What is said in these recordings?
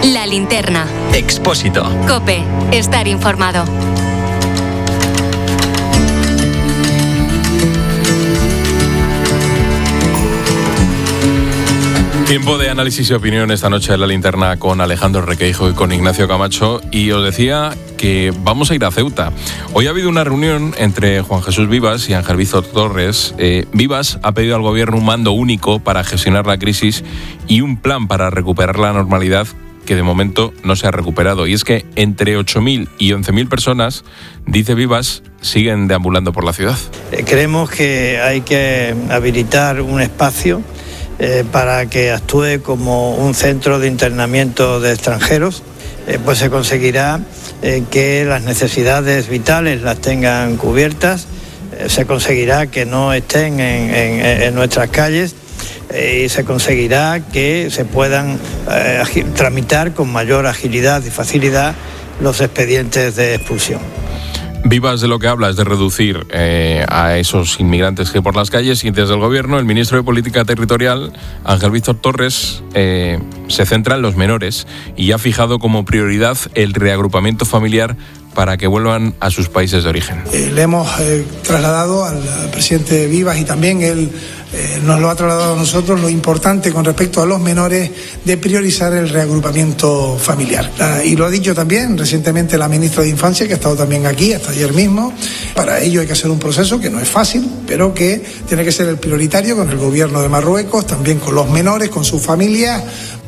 La Linterna. Expósito. COPE. Estar informado. Tiempo de análisis y opinión esta noche en La Linterna con Alejandro Requeijo y con Ignacio Camacho. Y os decía que vamos a ir a Ceuta. Hoy ha habido una reunión entre Juan Jesús Vivas y Ángel Víctor Torres. Vivas ha pedido al gobierno un mando único para gestionar la crisis y un plan para recuperar la normalidad que de momento no se ha recuperado. Y es que entre 8.000 y 11.000 personas, dice Vivas, siguen deambulando por la ciudad. Creemos que hay que habilitar un espacio para que actúe como un centro de internamiento de extranjeros, pues se conseguirá que las necesidades vitales las tengan cubiertas, se conseguirá que no estén en nuestras calles y se conseguirá que se puedan tramitar con mayor agilidad y facilidad los expedientes de expulsión. Vivas de lo que habla es de reducir a esos inmigrantes que por las calles, y desde el gobierno el ministro de Política Territorial, Ángel Víctor Torres, se centra en los menores y ha fijado como prioridad el reagrupamiento familiar para que vuelvan a sus países de origen. Le hemos trasladado al presidente Vivas, y también él nos lo ha trasladado a nosotros, lo importante con respecto a los menores de priorizar el reagrupamiento familiar. Y lo ha dicho también recientemente la ministra de Infancia, que ha estado también aquí hasta ayer mismo. Para ello hay que hacer un proceso que no es fácil, pero que tiene que ser el prioritario con el gobierno de Marruecos, también con los menores, con sus familias.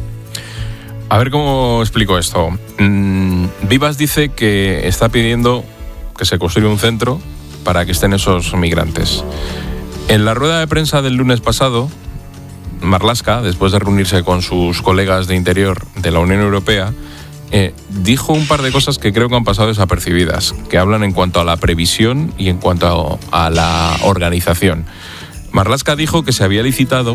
A ver cómo explico esto. Vivas dice que está pidiendo que se construya un centro para que estén esos migrantes. En la rueda de prensa del lunes pasado, Marlaska, después de reunirse con sus colegas de Interior de la Unión Europea, dijo un par de cosas que creo que han pasado desapercibidas, que hablan en cuanto a la previsión y en cuanto a la organización. Marlaska dijo que se había licitado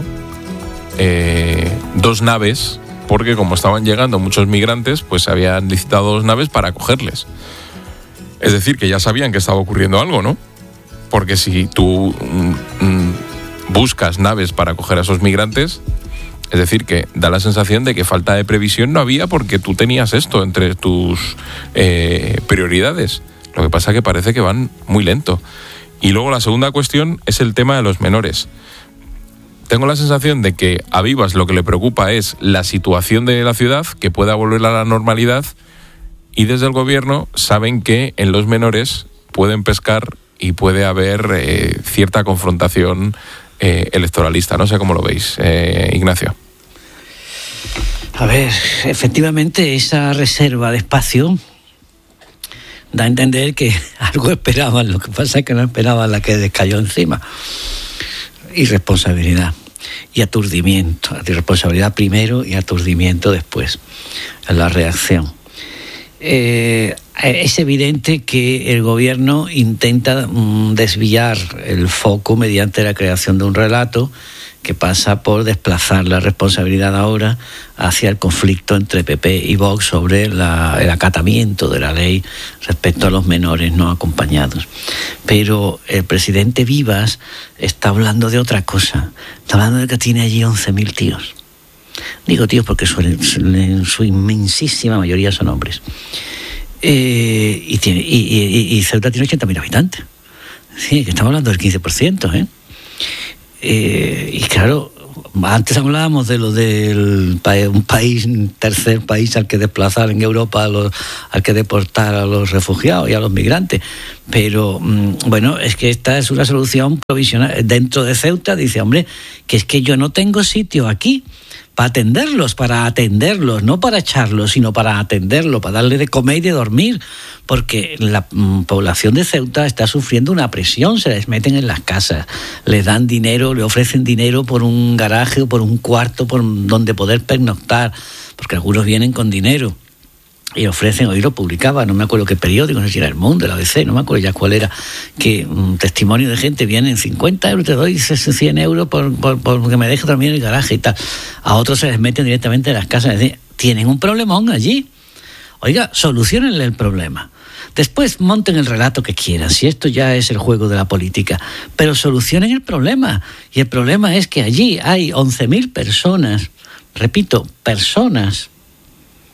2 naves, porque como estaban llegando muchos migrantes, pues se habían licitado 2 naves para acogerles. Es decir, que ya sabían que estaba ocurriendo algo, ¿no? Porque si tú buscas naves para acoger a esos migrantes, es decir, que da la sensación de que falta de previsión no había, porque tú tenías esto entre tus prioridades. Lo que pasa es que parece que van muy lento. Y luego la segunda cuestión es el tema de los menores. Tengo la sensación de que a Vivas lo que le preocupa es la situación de la ciudad, que pueda volver a la normalidad, y desde el gobierno saben que en los menores pueden pescar y puede haber cierta confrontación electoralista. No sé cómo lo veis, Ignacio. A ver, efectivamente esa reserva de espacio da a entender que algo esperaban, lo que pasa es que no esperaban la que les cayó encima. Irresponsabilidad y aturdimiento. Irresponsabilidad primero y aturdimiento después. La reacción. Es evidente que el gobierno intenta desviar el foco mediante la creación de un relato que pasa por desplazar la responsabilidad ahora hacia el conflicto entre PP y Vox sobre el acatamiento de la ley respecto a los menores no acompañados. Pero el presidente Vivas está hablando de otra cosa. Está hablando de que tiene allí 11.000 tíos. Digo tíos porque en su inmensísima mayoría son hombres. Y Ceuta tiene 80.000 habitantes. Sí, que estamos hablando del 15%, y claro, antes hablábamos de lo del tercer país al que desplazar en Europa, al que deportar a los refugiados y a los migrantes. Pero bueno, es que esta es una solución provisional. Dentro de Ceuta dice, hombre, que es que yo no tengo sitio aquí para atenderlos, no para echarlos, sino para atenderlos, para darle de comer y de dormir, porque la población de Ceuta está sufriendo una presión, se les meten en las casas, les dan dinero, le ofrecen dinero por un garaje o por un cuarto por donde poder pernoctar, porque algunos vienen con dinero. Y ofrecen, hoy lo publicaba, no me acuerdo qué periódico, no sé si era El Mundo, el ABC, no me acuerdo ya cuál era, que testimonio de gente, vienen 50 euros, te doy 100 euros por que me deje dormir en el garaje y tal. A otros se les meten directamente en las casas, es decir, tienen un problemón allí. Oiga, soluciónenle el problema. Después monten el relato que quieran, si esto ya es el juego de la política, pero solucionen el problema. Y el problema es que allí hay 11.000 personas, repito, personas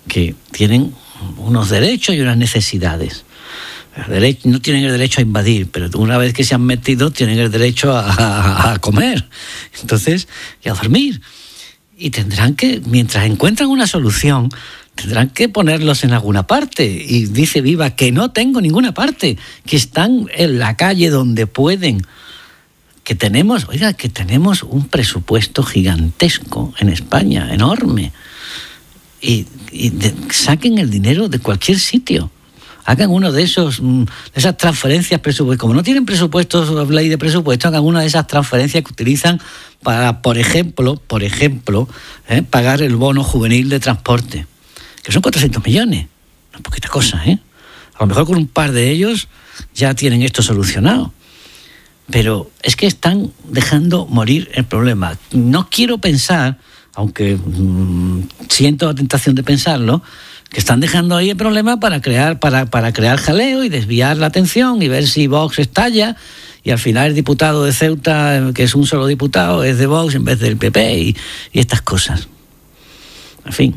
que tienen unos derechos y unas necesidades. No tienen el derecho a invadir, pero una vez que se han metido tienen el derecho a comer, entonces, y a dormir. Y tendrán que, mientras encuentran una solución, tendrán que ponerlos en alguna parte. Y dice Viva que no tengo ninguna parte, que están en la calle donde pueden. Que tenemos un presupuesto gigantesco en España, enorme. Y saquen el dinero de cualquier sitio. Hagan uno de esas transferencias presupuestarias. Como no tienen presupuestos, ley de presupuesto, hagan una de esas transferencias que utilizan para, por ejemplo, pagar el bono juvenil de transporte, que son 400 millones. No es poquita cosa, ¿eh? A lo mejor con un par de ellos ya tienen esto solucionado. Pero es que están dejando morir el problema. No quiero pensar, aunque siento la tentación de pensarlo, que están dejando ahí el problema para crear jaleo y desviar la atención y ver si Vox estalla y al final el diputado de Ceuta, que es un solo diputado, es de Vox en vez del PP y estas cosas. En fin,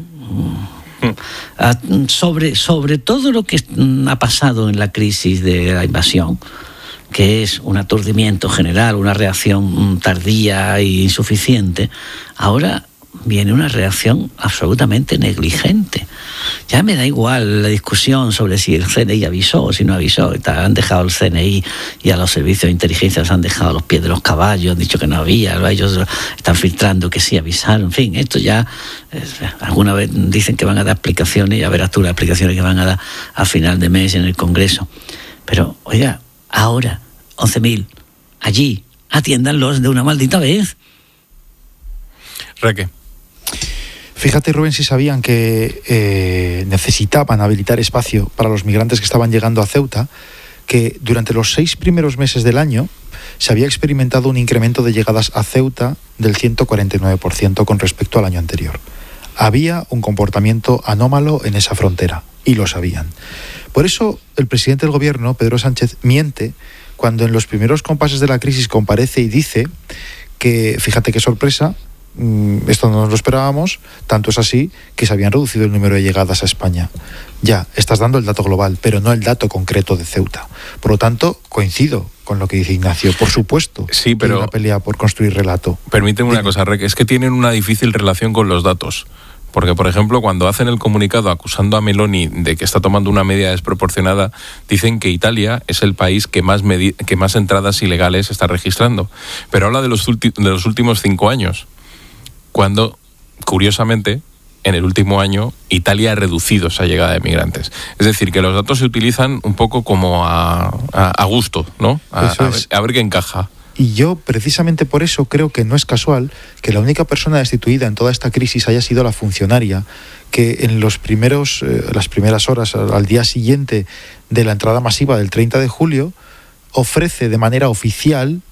sobre todo lo que ha pasado en la crisis de la invasión, que es un aturdimiento general, una reacción tardía e insuficiente, ahora viene una reacción absolutamente negligente. Ya me da igual la discusión sobre si el CNI avisó o si no avisó. Han dejado el CNI y a los servicios de inteligencia les han dejado los pies de los caballos, han dicho que no había, ellos están filtrando que sí avisaron. En fin, esto ya, alguna vez dicen que van a dar explicaciones, ya verás tú las explicaciones que van a dar a final de mes en el Congreso. Pero, oiga, ahora, 11.000, allí, atiéndanlos de una maldita vez. Reque. Fíjate, Rubén, si sabían que necesitaban habilitar espacio para los migrantes que estaban llegando a Ceuta, que durante los 6 primeros meses del año se había experimentado un incremento de llegadas a Ceuta del 149% con respecto al año anterior. Había un comportamiento anómalo en esa frontera, y lo sabían. Por eso el presidente del gobierno, Pedro Sánchez, miente cuando en los primeros compases de la crisis comparece y dice que, fíjate qué sorpresa, esto no nos lo esperábamos, tanto es así que se habían reducido el número de llegadas a España. Ya, estás dando el dato global, pero no el dato concreto de Ceuta. Por lo tanto, coincido con lo que dice Ignacio, por supuesto. Sí, pero hay una pelea por construir relato. Permíteme una cosa, Rec, es que tienen una difícil relación con los datos. Porque, por ejemplo, cuando hacen el comunicado acusando a Meloni de que está tomando una medida desproporcionada, dicen que Italia es el país que más entradas ilegales está registrando. Pero habla de los últimos 5 años. Cuando, curiosamente, en el último año, Italia ha reducido esa llegada de migrantes. Es decir, que los datos se utilizan un poco como a gusto, ¿no? A ver qué encaja. Y yo, precisamente por eso, creo que no es casual que la única persona destituida en toda esta crisis haya sido la funcionaria que en las primeras horas, al día siguiente de la entrada masiva del 30 de julio, ofrece de manera oficial,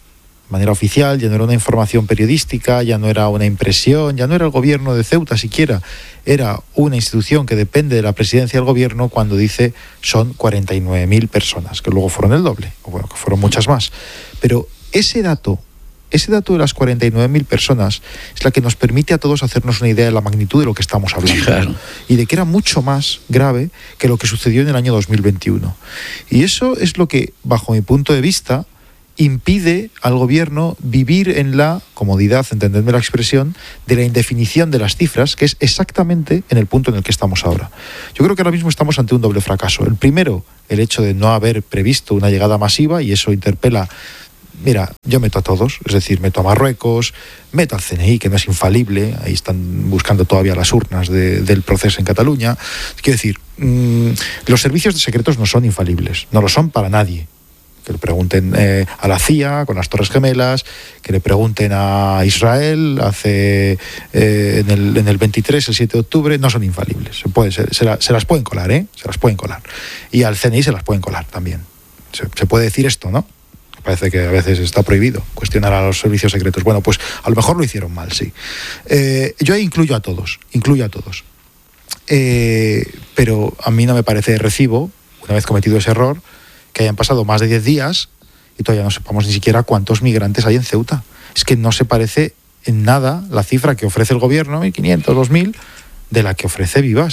ya no era una información periodística, ya no era una impresión, ya no era el gobierno de Ceuta siquiera, era una institución que depende de la presidencia del gobierno cuando dice son 49.000 personas, que luego fueron el doble, o bueno, que fueron muchas más. Pero ese dato de las 49.000 personas es la que nos permite a todos hacernos una idea de la magnitud de lo que estamos hablando. Claro. Y de que era mucho más grave que lo que sucedió en el año 2021. Y eso es lo que, bajo mi punto de vista, impide al gobierno vivir en la comodidad, entendedme la expresión, de la indefinición de las cifras, que es exactamente en el punto en el que estamos ahora. Yo creo que ahora mismo estamos ante un doble fracaso. El primero, el hecho de no haber previsto una llegada masiva, y eso interpela. Mira, yo meto a todos, es decir, meto a Marruecos, meto al CNI, que no es infalible, ahí están buscando todavía las urnas del proceso en Cataluña. Quiero decir, los servicios secretos no son infalibles, no lo son para nadie. Que le pregunten a la CIA con las Torres Gemelas, que le pregunten a Israel en el 23, el 7 de octubre, no son infalibles. Se las pueden colar, se las pueden colar. Y al CNI se las pueden colar también. Se puede decir esto, ¿no? Parece que a veces está prohibido cuestionar a los servicios secretos. Bueno, pues a lo mejor lo hicieron mal, sí. Yo ahí incluyo a todos. Pero a mí no me parece de recibo, una vez cometido ese error, que hayan pasado más de 10 días y todavía no sepamos ni siquiera cuántos migrantes hay en Ceuta. Es que no se parece en nada la cifra que ofrece el gobierno, 1.500, 2.000, de la que ofrece Vivas.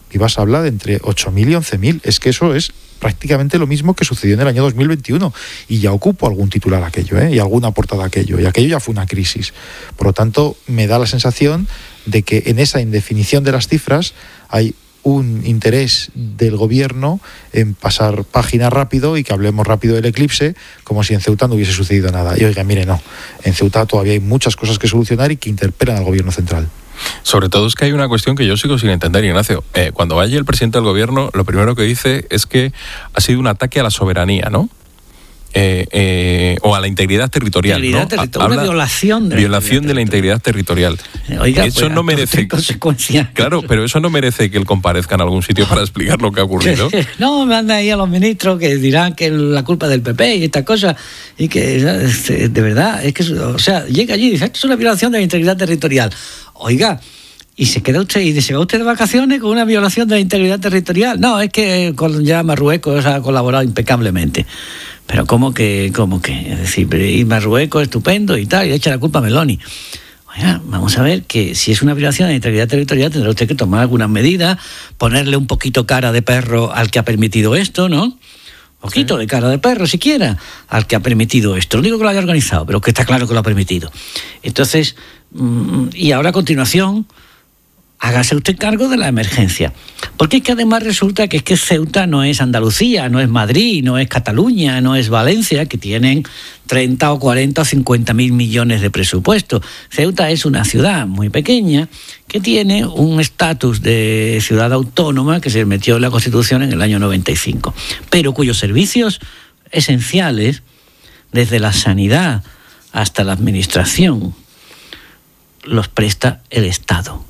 Vivas habla de entre 8.000 y 11.000. Es que eso es prácticamente lo mismo que sucedió en el año 2021. Y ya ocupó algún titular aquello, y alguna portada aquello. Y aquello ya fue una crisis. Por lo tanto, me da la sensación de que en esa indefinición de las cifras hay un interés del gobierno en pasar página rápido y que hablemos rápido del eclipse, como si en Ceuta no hubiese sucedido nada. Y oiga, mire, no. En Ceuta todavía hay muchas cosas que solucionar y que interpelan al gobierno central. Sobre todo es que hay una cuestión que yo sigo sin entender, Ignacio. Cuando vaya el presidente del gobierno, lo primero que dice es que ha sido un ataque a la soberanía, ¿no? O a la integridad territorial, ¿no? Una violación de la integridad territorial. Oiga, eso no merece consecuencias. Claro, pero eso no merece que él comparezca en algún sitio para explicar lo que ha ocurrido. No, manda ahí a los ministros que dirán que la culpa es del PP y estas cosas, y que de verdad es que, o sea, llega allí y dice, esto es una violación de la integridad territorial. Oiga, y se queda usted y se va usted de vacaciones con una violación de la integridad territorial. No, es que ya Marruecos ha colaborado impecablemente. Pero ¿cómo que? Es decir, y Marruecos estupendo y tal, y echa la culpa a Meloni. Oiga, vamos a ver que si es una violación de la integridad territorial tendrá usted que tomar algunas medidas, ponerle un poquito cara de perro al que ha permitido esto, ¿no? Un poquito de cara de perro siquiera al que ha permitido esto. No digo que lo haya organizado, pero que está claro que lo ha permitido. Entonces, y ahora a continuación, hágase usted cargo de la emergencia. Porque es que además resulta que Ceuta no es Andalucía, no es Madrid, no es Cataluña, no es Valencia, que tienen 30 o 40 o 50.000 millones de presupuesto. Ceuta es una ciudad muy pequeña que tiene un estatus de ciudad autónoma que se metió en la Constitución en el año 95, pero cuyos servicios esenciales, desde la sanidad hasta la administración, los presta el Estado.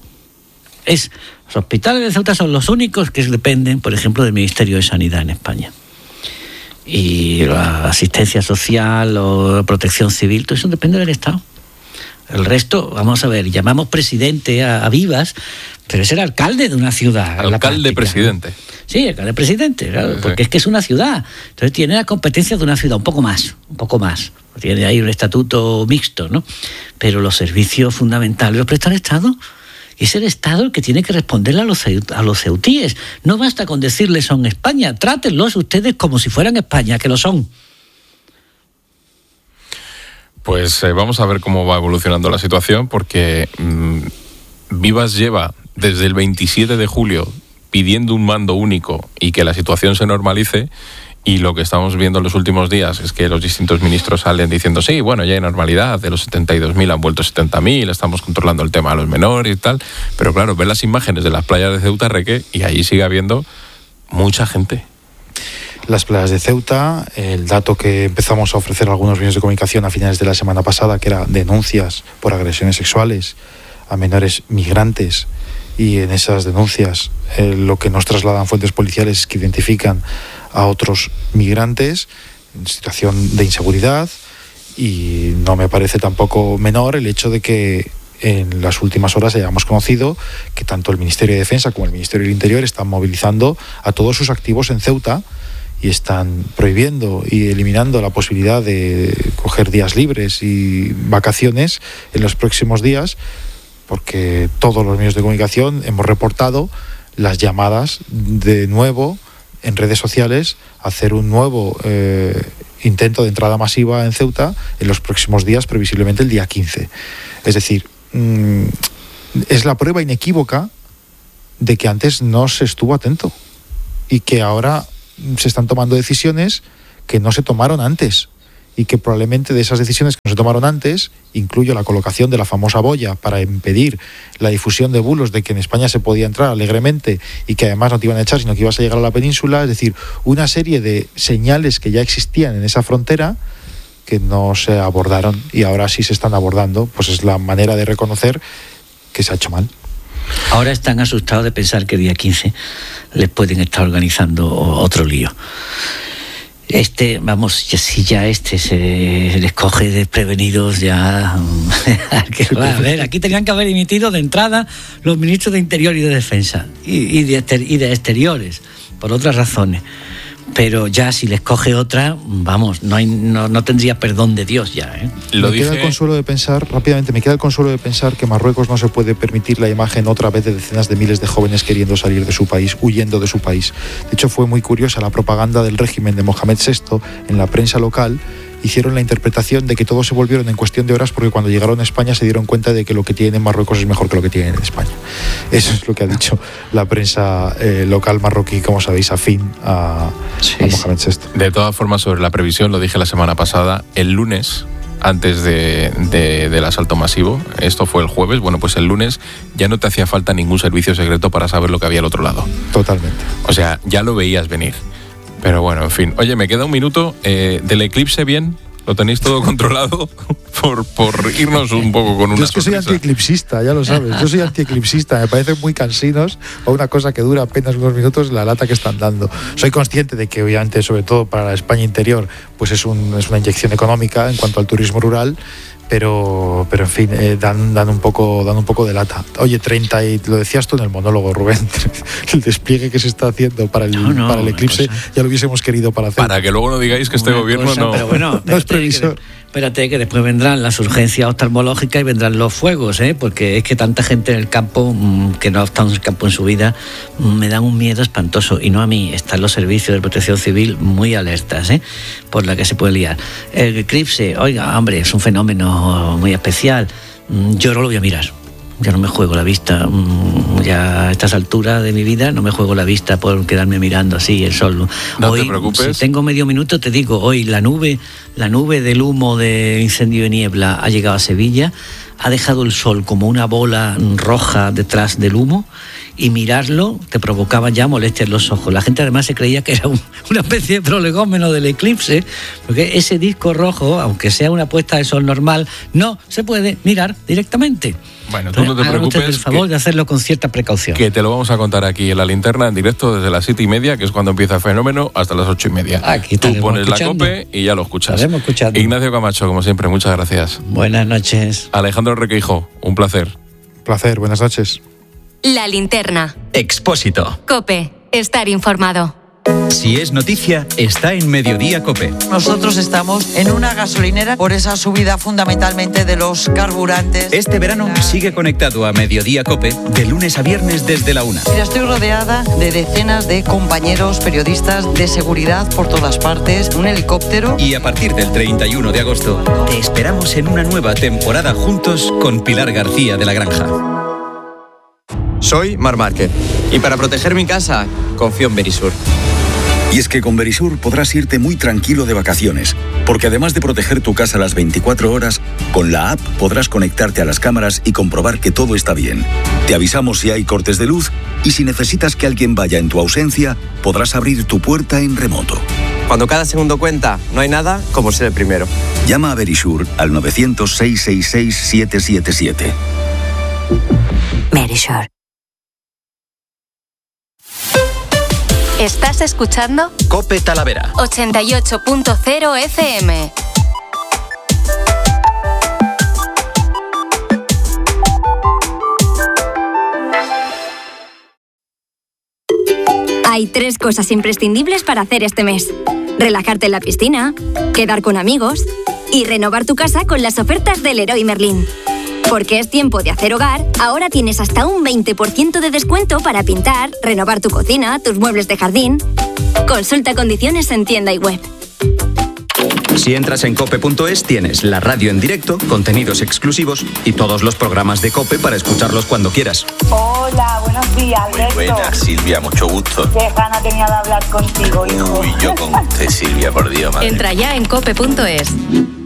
Los hospitales de Ceuta son los únicos que dependen, por ejemplo, del Ministerio de Sanidad en España. Y la asistencia social o la protección civil, todo eso depende del Estado. El resto, vamos a ver, llamamos presidente a Vivas, pero es el alcalde de una ciudad. Alcalde-presidente. Sí, alcalde-presidente, claro, porque es que es una ciudad. Entonces tiene las competencias de una ciudad, un poco más. Tiene ahí un estatuto mixto, ¿no? Pero los servicios fundamentales los presta el Estado. Es el Estado el que tiene que responderle a los ceutíes. No basta con decirles son España, trátenlos ustedes como si fueran España, que lo son. Pues vamos a ver cómo va evolucionando la situación, porque Vivas lleva desde el 27 de julio pidiendo un mando único y que la situación se normalice. Y lo que estamos viendo en los últimos días es que los distintos ministros salen diciendo, sí, bueno, ya hay normalidad, de los 72.000 han vuelto 70.000, estamos controlando el tema de los menores y tal. Pero claro, ven las imágenes de las playas de Ceuta, Reque, y ahí sigue habiendo mucha gente. Las playas de Ceuta, el dato que empezamos a ofrecer a algunos medios de comunicación a finales de la semana pasada, que era denuncias por agresiones sexuales a menores migrantes, y en esas denuncias lo que nos trasladan fuentes policiales es que identifican a otros migrantes en situación de inseguridad, y no me parece tampoco menor el hecho de que en las últimas horas hayamos conocido que tanto el Ministerio de Defensa como el Ministerio del Interior están movilizando a todos sus activos en Ceuta y están prohibiendo y eliminando la posibilidad de coger días libres y vacaciones en los próximos días, porque todos los medios de comunicación hemos reportado las llamadas de nuevo en redes sociales a hacer un nuevo intento de entrada masiva en Ceuta en los próximos días, previsiblemente el día 15. Es decir, es la prueba inequívoca de que antes no se estuvo atento y que ahora se están tomando decisiones que no se tomaron antes, y que probablemente de esas decisiones que no se tomaron antes, incluyo la colocación de la famosa boya para impedir la difusión de bulos de que en España se podía entrar alegremente y que además no te iban a echar, sino que ibas a llegar a la península. Es decir, una serie de señales que ya existían en esa frontera que no se abordaron y ahora sí se están abordando. Pues es la manera de reconocer que se ha hecho mal. Ahora están asustados de pensar que el día 15 les pueden estar organizando otro lío. Si ya se les coge desprevenidos, ya... a ver, aquí tenían que haber emitido de entrada los ministros de Interior y de Defensa y de Exteriores, por otras razones. Pero ya si les coge otra, vamos, no tendría perdón de Dios ya, ¿eh? Me queda el consuelo de pensar que Marruecos no se puede permitir la imagen otra vez de decenas de miles de jóvenes queriendo salir de su país, huyendo de su país. De hecho, fue muy curiosa la propaganda del régimen de Mohamed VI en la prensa local. Hicieron la interpretación de que todos se volvieron en cuestión de horas porque cuando llegaron a España se dieron cuenta de que lo que tienen en Marruecos es mejor que lo que tienen en España. Eso es lo que ha dicho la prensa local marroquí, como sabéis, afín a Mohamed VI. De todas formas, sobre la previsión, lo dije la semana pasada, el lunes, antes del asalto masivo, esto fue el jueves, bueno, pues el lunes ya no te hacía falta ningún servicio secreto para saber lo que había al otro lado. Totalmente. O sea, ya lo veías venir. Pero bueno, en fin. Oye, me queda un minuto. ¿Del eclipse bien? ¿Lo tenéis todo controlado? por irnos un poco con una Yo es que sonrisa. soy antieclipsista, ya lo sabes. Yo soy antieclipsista. Me parecen muy cansinos a una cosa que dura apenas unos minutos la lata que están dando. Soy consciente de que, obviamente, sobre todo para la España interior, pues es una inyección económica en cuanto al turismo rural. Pero en fin, dan un poco de lata. Oye, 30, y lo decías tú en el monólogo, Rubén, el despliegue que se está haciendo para el eclipse, ya lo hubiésemos querido para hacer. Para que luego no digáis que este gobierno no... Pero bueno, no es previsor. Espérate que después vendrán las urgencias oftalmológicas y vendrán los fuegos, porque es que tanta gente en el campo que no ha estado en el campo en su vida me dan un miedo espantoso, y no a mí, están los servicios de protección civil muy alertas, por la que se puede liar. El eclipse, oiga, hombre, es un fenómeno muy especial. Yo no lo voy a mirar. Ya no me juego la vista, ya a estas alturas de mi vida no me juego la vista por quedarme mirando así el sol. No hoy, te preocupes. Si tengo medio minuto, te digo, hoy la nube del humo de incendio de niebla ha llegado a Sevilla, ha dejado el sol como una bola roja detrás del humo, y mirarlo te provocaba ya molestias en los ojos. La gente además se creía que era una especie de prolegómeno del eclipse, porque ese disco rojo, aunque sea una puesta de sol normal, no se puede mirar directamente. Bueno, tú no te preocupes. Por favor de hacerlo con cierta precaución. Que te lo vamos a contar aquí en La Linterna, en directo, desde las 7:30, que es cuando empieza el fenómeno, hasta las 8:30. Aquí tú pones escuchando. la COPE y ya lo escuchas. Estaremos escuchando. Ignacio Camacho, como siempre, muchas gracias. Buenas noches. Alejandro Requeijo, un placer. Placer, buenas noches. La Linterna. Expósito. COPE. Estar informado. Si es noticia, está en Mediodía COPE. Nosotros estamos en una gasolinera por esa subida fundamentalmente de los carburantes. Este verano sigue conectado a Mediodía COPE de lunes a viernes desde la 1. Mira, estoy rodeada de decenas de compañeros periodistas de seguridad por todas partes, un helicóptero. Y a partir del 31 de agosto, te esperamos en una nueva temporada juntos con Pilar García de la Granja. Soy Marc Márquez y para proteger mi casa confío en Verisur. Y es que con Verisur podrás irte muy tranquilo de vacaciones, porque además de proteger tu casa las 24 horas, con la app podrás conectarte a las cámaras y comprobar que todo está bien. Te avisamos si hay cortes de luz y si necesitas que alguien vaya en tu ausencia, podrás abrir tu puerta en remoto. Cuando cada segundo cuenta, no hay nada como ser el primero. Llama a Verisur al 900-666-777. Verisur. ¿Estás escuchando? COPE Talavera. 88.0 FM. Hay 3 cosas imprescindibles para hacer este mes: relajarte en la piscina, quedar con amigos y renovar tu casa con las ofertas del Leroy Merlin. Porque es tiempo de hacer hogar, ahora tienes hasta un 20% de descuento para pintar, renovar tu cocina, tus muebles de jardín. Consulta condiciones en tienda y web. Si entras en cope.es tienes la radio en directo, contenidos exclusivos y todos los programas de COPE para escucharlos cuando quieras. Hola, buenos días, Alberto. Muy buenas, Silvia, mucho gusto. Qué gana tenía de hablar contigo, hijo. Uy, yo con usted, Silvia, por Dios, madre. Entra ya en cope.es.